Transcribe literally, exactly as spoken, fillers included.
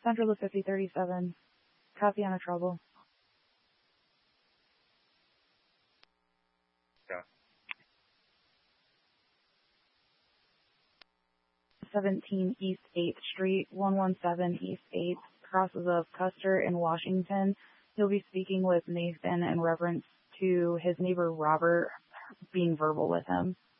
Central to fifty thirty-seven. Copy on a trouble. Yeah. seventeen East eighth Street, one one seven East eighth, crosses of Custer and Washington. He'll be speaking with Nathan in reference to his neighbor Robert being verbal with him.